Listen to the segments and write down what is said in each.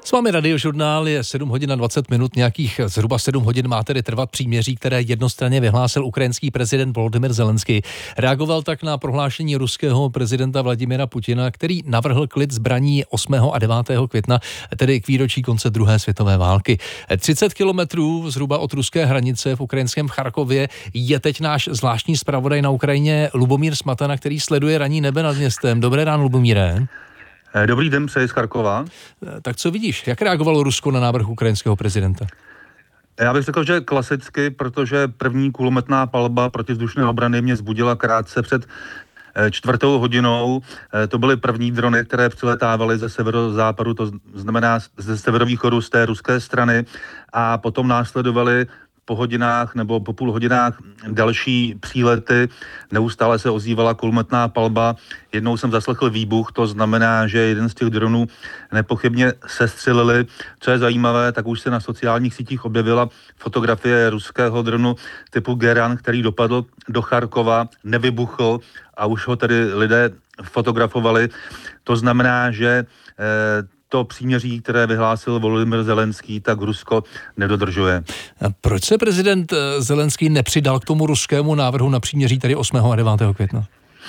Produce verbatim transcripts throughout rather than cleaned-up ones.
S vámi Radiožurnál, je sedm hodin a dvacet minut, nějakých zhruba sedm hodin má tedy trvat příměří, které jednostranně vyhlásil ukrajinský prezident Volodymyr Zelenský. Reagoval tak na prohlášení ruského prezidenta Vladimira Putina, který navrhl klid zbraní osmého a devátého května, tedy k výročí konce druhé světové války. třicet kilometrů zhruba od ruské hranice v ukrajinském Charkově je teď náš zvláštní zpravodaj na Ukrajině Lubomír Smatana, který sleduje ranní nebe nad městem. Dobré ráno, Lubomíre. Dobrý den, přeji z Charkova. Tak co vidíš? Jak reagovalo Rusko na návrh ukrajinského prezidenta? Já bych řekl, že klasicky, protože první kulometná palba protivzdušné obrany mě zbudila krátce před čtvrtou hodinou. To byly první drony, které přiletávaly ze severozápadu, to znamená ze severovýchodu z té ruské strany, a potom následovaly po hodinách nebo po půl hodinách další přílety. Neustále se ozývala kulometná palba. Jednou jsem zaslechl výbuch, to znamená, že jeden z těch dronů nepochybně sestřelili. Co je zajímavé, tak už se na sociálních sítích objevila fotografie ruského dronu typu Geran, který dopadl do Charkova, nevybuchl a už ho tedy lidé fotografovali. To znamená, že eh, to příměří, které vyhlásil Volodymyr Zelenský, tak Rusko nedodržuje. A proč se prezident Zelenský nepřidal k tomu ruskému návrhu na příměří tady osmého a devátého května?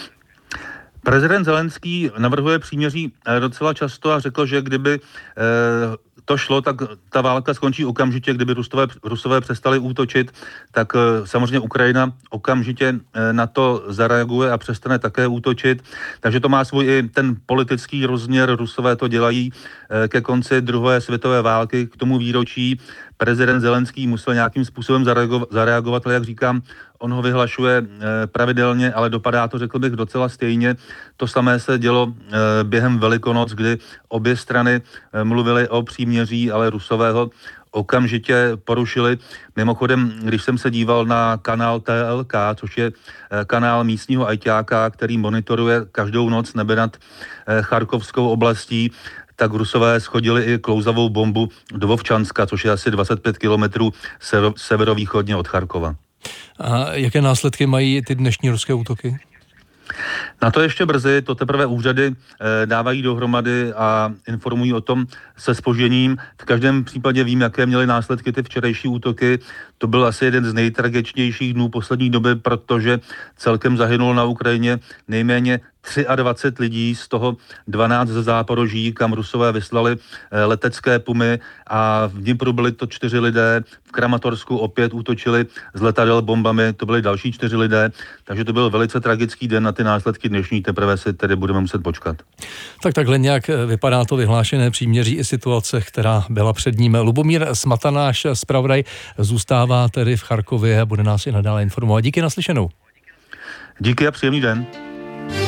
Prezident Zelenský navrhuje příměří docela často a řekl, že kdyby to šlo, tak ta válka skončí okamžitě, kdyby Rusové, Rusové přestali útočit, tak samozřejmě Ukrajina okamžitě na to zareaguje a přestane také útočit. Takže to má svůj i ten politický rozměr. Rusové to dělají ke konci druhé světové války, k tomu výročí. Prezident Zelenský musel nějakým způsobem zareagovat, zareagovat, ale jak říkám, on ho vyhlašuje pravidelně, ale dopadá to, řekl bych, docela stejně. To samé se dělo během Velikonoc, kdy obě strany mluvily o příměří, ale Rusové ho okamžitě porušili. Mimochodem, když jsem se díval na kanál T L K, což je kanál místního ajťáka, který monitoruje každou noc nebe nad Charkovskou oblastí, tak Rusové shodili i klouzavou bombu do Vovčanska, což je asi dvacet pět kilometrů severovýchodně od Charkova. A jaké následky mají ty dnešní ruské útoky? Na to ještě brzy, to teprve úřady e, dávají dohromady a informují o tom se zpožděním. V každém případě vím, jaké měly následky ty včerejší útoky. To byl asi jeden z nejtragičnějších dnů poslední doby, protože celkem zahynulo na Ukrajině nejméně dvacet tři lidí, z toho dvanáct ze Záporoží, kam Rusové vyslali letecké pumy, a v Dnipru byli to čtyři lidé, v Kramatorsku opět útočili z letadel bombami, to byli další čtyři lidé, takže to byl velice tragický den, na ty následky dnešní teprve si tedy budeme muset počkat. Tak takhle nějak vypadá to vyhlášené příměří i situace, která byla před ním. Lubomír Smatana, náš zpravodaj, zůstává tedy v Charkově a bude nás i nadále informovat. Díky, naslyšenou. Díky a příjemný den.